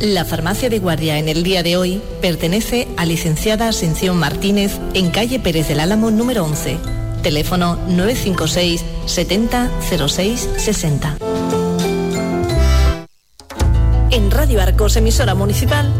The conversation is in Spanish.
La farmacia de guardia en el día de hoy pertenece a licenciada Asención Martínez en calle Pérez del Álamo número 11. Teléfono 956 70 06 60. En Radio Arcos, emisora municipal,